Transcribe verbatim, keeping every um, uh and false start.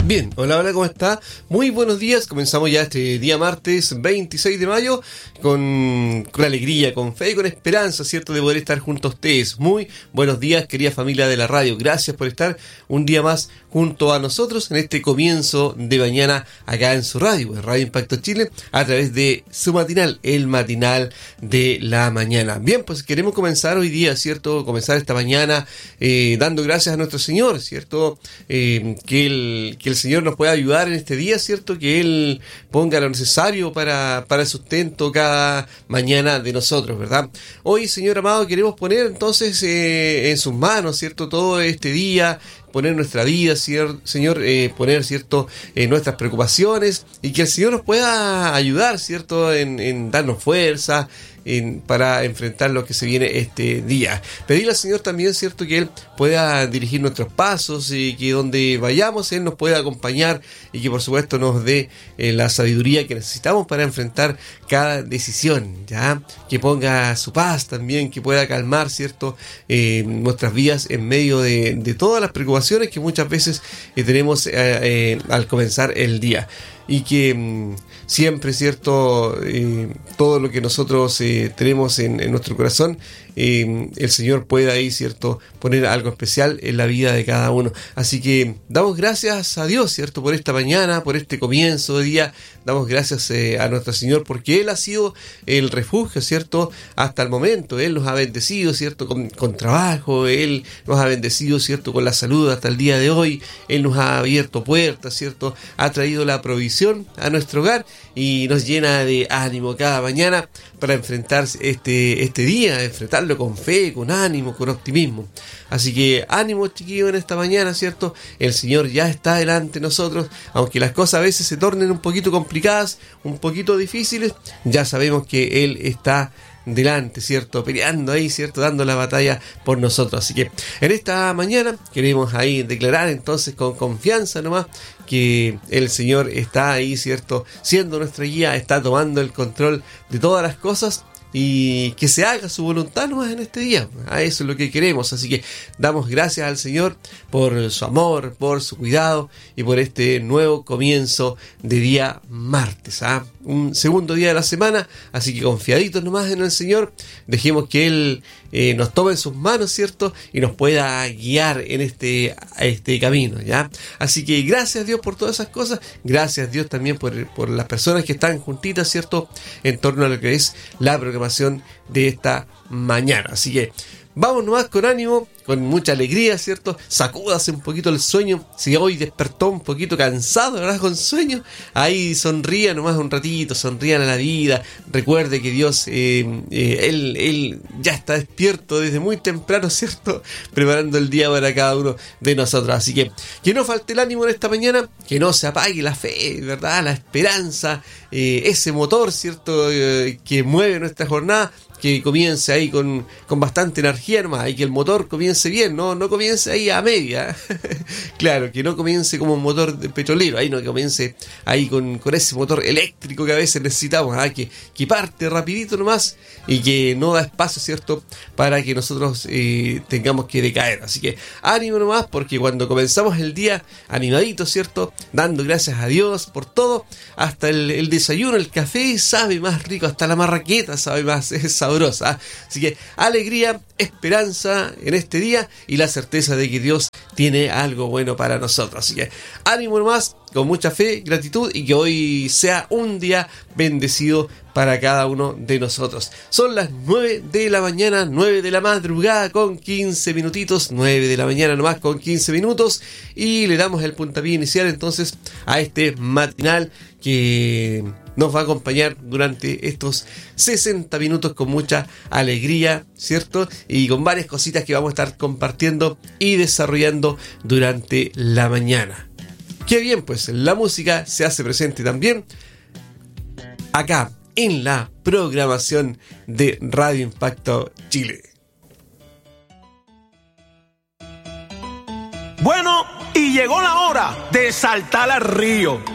Bien, hola, hola, ¿cómo está? Muy buenos días, comenzamos ya este día martes veintiséis de mayo con, con alegría, con fe y con esperanza, ¿cierto?, de poder estar junto a ustedes. Muy buenos días, querida familia de la radio, gracias por estar un día más junto a nosotros en este comienzo de mañana acá en su radio, en Radio Impacto Chile, a través de su matinal, el matinal de la mañana. Bien, pues queremos comenzar hoy día, ¿cierto?, comenzar esta mañana eh, dando gracias a nuestro Señor, ¿cierto?, eh, que el, que el Señor nos pueda ayudar en este día, ¿cierto?, que Él ponga lo necesario para, para el sustento cada mañana de nosotros, ¿verdad? Hoy, Señor amado, queremos poner entonces eh, en sus manos, ¿cierto?, todo este día, poner nuestra vida, Señor, eh, poner, ¿cierto?, eh, nuestras preocupaciones, y que el Señor nos pueda ayudar, ¿cierto?, en, en darnos fuerza, En, para enfrentar lo que se viene este día. Pedirle al Señor también, cierto, que Él pueda dirigir nuestros pasos y que donde vayamos Él nos pueda acompañar y que por supuesto nos dé eh, la sabiduría que necesitamos para enfrentar cada decisión, ¿ya? Que ponga su paz también, que pueda calmar, cierto, eh, nuestras vidas en medio de, de todas las preocupaciones que muchas veces eh, tenemos eh, eh, al comenzar el día. Y que mmm, siempre, cierto, eh, todo lo que nosotros eh, tenemos en, en nuestro corazón, eh, el Señor pueda ahí, cierto, poner algo especial en la vida de cada uno. Así que damos gracias a Dios, cierto, por esta mañana, por este comienzo de día. Damos gracias eh, a nuestro Señor porque Él ha sido el refugio, cierto, hasta el momento. Él nos ha bendecido, cierto, con, con trabajo. Él nos ha bendecido, cierto, con la salud hasta el día de hoy. Él nos ha abierto puertas, cierto, ha traído la provisión a nuestro hogar y nos llena de ánimo cada mañana para enfrentar este, este día, enfrentarlo con fe, con ánimo, con optimismo. Así que ánimo, chiquillos, en esta mañana, ¿cierto? El Señor ya está delante de nosotros, aunque las cosas a veces se tornen un poquito complicadas, un poquito difíciles, ya sabemos que Él está delante, ¿cierto? Peleando ahí, ¿cierto? Dando la batalla por nosotros. Así que en esta mañana queremos ahí declarar entonces con confianza nomás que el Señor está ahí, ¿cierto? Siendo nuestra guía, está tomando el control de todas las cosas y que se haga su voluntad nomás en este día. A eso es lo que queremos. Así que damos gracias al Señor por su amor, por su cuidado y por este nuevo comienzo de día martes, ¿ah? Un segundo día de la semana, así que confiaditos nomás en el Señor, dejemos que Él eh, nos tome en sus manos, ¿cierto? Y nos pueda guiar en este, este camino, ¿ya? Así que gracias Dios por todas esas cosas, gracias Dios también por, por las personas que están juntitas, ¿cierto? En torno a lo que es la programación de esta mañana. Así que vamos nomás con ánimo, con mucha alegría, ¿cierto? Sacúdase un poquito el sueño. Si hoy despertó un poquito cansado, ¿verdad? Con sueño, ahí sonría nomás un ratito, sonrían a la vida. Recuerde que Dios, eh, eh, él, él ya está despierto desde muy temprano, ¿cierto? Preparando el día para cada uno de nosotros. Así que que no falte el ánimo en esta mañana, que no se apague la fe, ¿verdad? La esperanza, eh, ese motor, ¿cierto? Eh, que mueve nuestra jornada. Que comience ahí con, con bastante energía nomás, y que el motor comience bien, no, no comience ahí a media. Claro, que no comience como un motor de petrolero, ahí no, que comience ahí con, con ese motor eléctrico que a veces necesitamos, ¿ah? que, que parte rapidito nomás y que no da espacio, ¿cierto?, para que nosotros eh, tengamos que decaer. Así que ánimo nomás, porque cuando comenzamos el día animaditos, ¿cierto?, dando gracias a Dios por todo, hasta el, el desayuno, el café sabe más rico, hasta la marraqueta sabe más es sabrosa. Así que alegría, esperanza en este día y la certeza de que Dios tiene algo bueno para nosotros. Así que ánimo nomás, con mucha fe, gratitud y que hoy sea un día bendecido para cada uno de nosotros. Son las nueve de la mañana, nueve de la madrugada con quince minutitos, nueve de la mañana nomás con quince minutos y le damos el puntapié inicial entonces a este matinal que nos va a acompañar durante estos sesenta minutos con mucha alegría, ¿cierto? Y con varias cositas que vamos a estar compartiendo y desarrollando durante la mañana. Qué bien, pues la música se hace presente también acá en la programación de Radio Impacto Chile. Bueno, y llegó la hora de saltar al río.